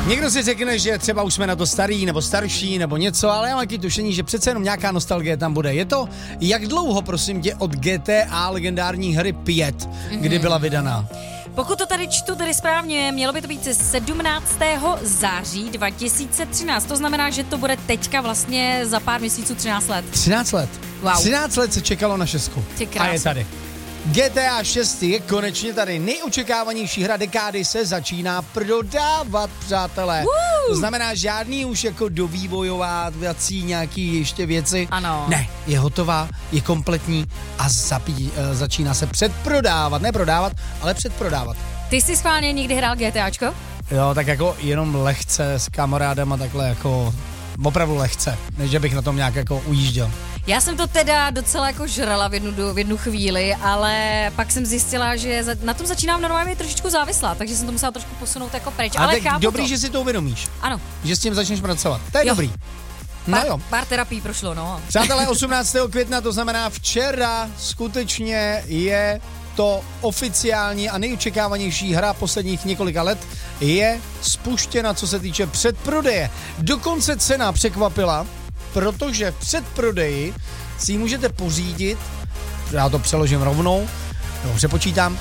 Někdo si řekne, že třeba už jsme na to starý nebo starší nebo něco, ale já mám taky tušení, že přece jenom nějaká nostalgie tam bude. Je to jak dlouho, prosím tě, od GTA legendární hry 5, kdy byla vydaná? Pokud to tady čtu tady správně, mělo by to být 17. září 2013. To znamená, že to bude teďka vlastně za pár měsíců 13 let. 13 let. Wow. 13 let se čekalo na šestku. A je tady. GTA 6 je konečně tady. Nejočekávanější hra dekády se začíná prodávat, přátelé. To znamená žádný už jako dovývojovací nějaký ještě věci. Ano. Ne, je hotová, je kompletní a začíná se předprodávat. Ne prodávat, ale předprodávat. Ty jsi schválně někdy hrál GTAčko? Jo, tak jako jenom lehce s kamarádem takhle jako opravdu lehce, než bych na tom nějak jako ujížděl. Já jsem to teda docela jako žrala v jednu chvíli, ale pak jsem zjistila, že na tom začínám normálně trošičku závislá, takže jsem to musela trošku posunout jako pryč. Ale chápu dobrý, to. že si to uvědomíš. Ano. Že s tím začneš pracovat. To je dobrý. Pár terapií prošlo, no. Přátelé, 18. května, to znamená včera, skutečně je to oficiální a nejočekávanější hra posledních několika let, je spuštěna, co se týče předprodeje. Dokonce cena překvapila, protože v předprodeji si ji můžete pořídit, já to přeložím rovnou, přepočítám,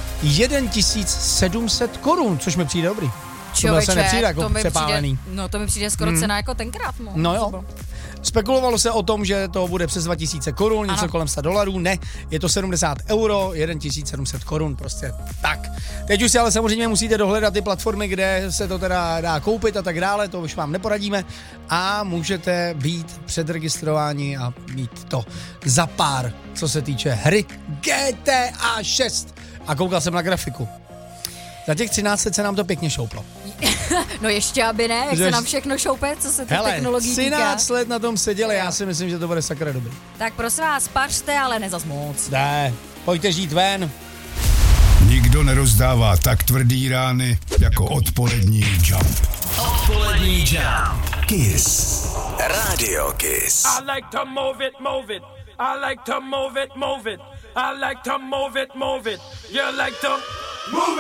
1700 korun, což mi přijde dobrý. Člověče, to se nepřijde jako přepálený. To mi přijde skoro cena jako tenkrát. No jo. Spekulovalo se o tom, že to bude přes 2000 korun, něco kolem $100, ne, je to 70 euro, 1700 korun, prostě tak. Teď už si ale samozřejmě musíte dohledat ty platformy, kde se to teda dá koupit a tak dále, to už vám neporadíme a můžete být předregistrováni a mít to za pár, co se týče hry GTA 6. A koukal jsem na grafiku. Za těch 13 se nám to pěkně šouplo. No ještě aby ne, jak se nám všechno šoupe, co se těch technologií týká. 13 let na tom seděli, já si myslím, že to bude sakra dobrý. Tak prosím vás, pařte, ale nezas moc. Ne, pojďte žít ven. Nikdo nerozdává tak tvrdý rány jako odpolední Jump. Odpolední Jump. Kiss. Radio Kiss. I like to move it, move it. I like to move it, move it. I like to move it, move it. You like to move it.